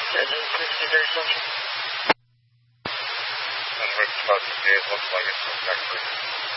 Yeah, this is very social. And Rick starts to looks like it's exactly